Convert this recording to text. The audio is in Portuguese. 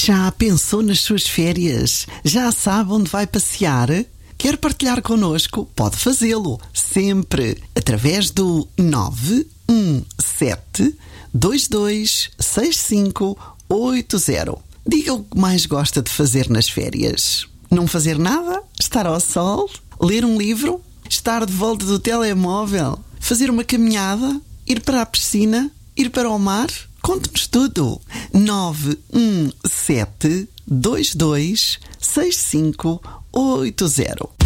Já pensou nas suas férias? Já sabe onde vai passear? Quer partilhar connosco? Pode fazê-lo, sempre, através do 917 226580. Diga o que mais gosta de fazer nas férias. Não fazer nada? Estar ao sol? Ler um livro? Estar de volta do telemóvel? Fazer uma caminhada? Ir para a piscina? Ir para o mar? Conte-nos tudo. 917 226580.